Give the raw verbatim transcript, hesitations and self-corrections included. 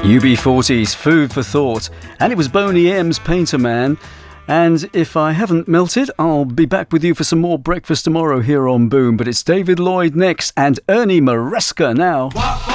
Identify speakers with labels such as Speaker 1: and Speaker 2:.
Speaker 1: U B forty's Food for Thought, and it was Boney M's Painter Man. And if I haven't melted, I'll be back with you for some more breakfast tomorrow here on Boom. But it's David Lloyd next and Ernie Maresca now.